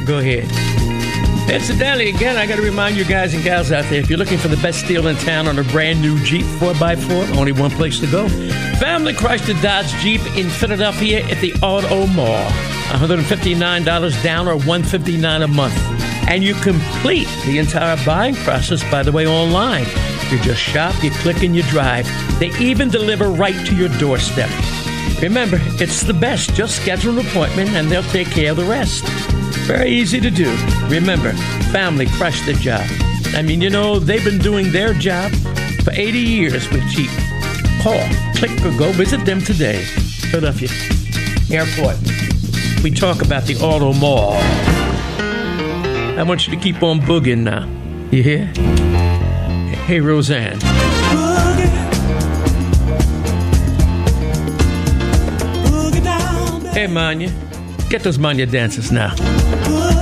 go ahead. Incidentally, again, I got to remind you guys and gals out there, if you're looking for the best deal in town on a brand new Jeep 4x4, only one place to go. Family Chrysler Dodge Jeep in Philadelphia at the Auto Mall. $159 down or $159 a month. And you complete the entire buying process, by the way, online. You just shop, you click, and you drive. They even deliver right to your doorstep. Remember, it's the best. Just schedule an appointment, and they'll take care of the rest. Very easy to do. Remember, family crushed the job. I mean, you know, they've been doing their job for 80 years with Jeep. Call, click, or go visit them today. Philadelphia Airport. We talk about the Auto Mall. I want you to keep on boogieing now. You hear? Hey, Roseanne. Hey, Manya. Get those Manya dances now.